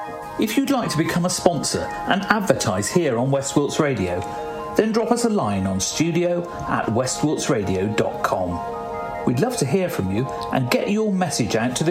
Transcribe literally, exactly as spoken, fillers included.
If you'd like to become a sponsor and advertise here on West Wilts Radio, then drop us a line on studio at west wilts radio dot com. We'd love to hear from you and get your message out to the